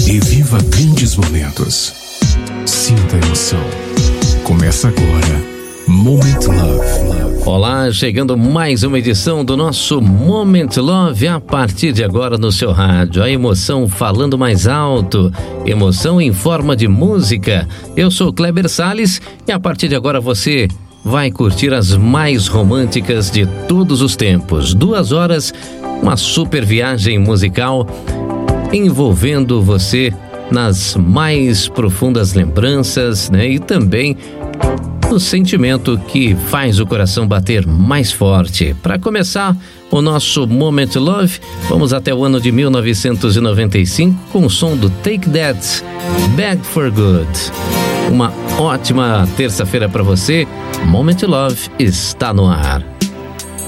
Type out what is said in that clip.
Reviva grandes momentos. Sinta a emoção. Começa agora, Moment Love. Olá, chegando mais uma edição do nosso Moment Love, a partir de agora no seu rádio. A emoção falando mais alto, emoção em forma de música. Eu sou Kleber Salles e a partir de agora você vai curtir as mais românticas de todos os tempos. 2 horas, uma super viagem musical envolvendo você nas mais profundas lembranças, né? E também o sentimento que faz o coração bater mais forte. Para começar o nosso Moment Love, vamos até o ano de 1995 com o som do Take That, Back for Good. Uma ótima terça-feira para você. Moment Love está no ar.